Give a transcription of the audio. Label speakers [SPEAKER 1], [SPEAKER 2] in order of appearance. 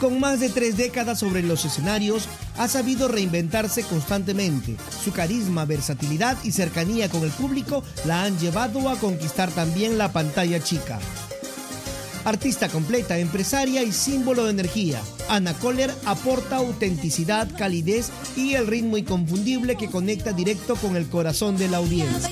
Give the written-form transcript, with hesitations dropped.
[SPEAKER 1] Con más de 3 décadas sobre los escenarios, ha sabido reinventarse constantemente. Su carisma, versatilidad y cercanía con el público la han llevado a conquistar también la pantalla chica. Artista completa, empresaria y símbolo de energía, Ana Koller aporta autenticidad, calidez y el ritmo inconfundible que conecta directo con el corazón de la audiencia.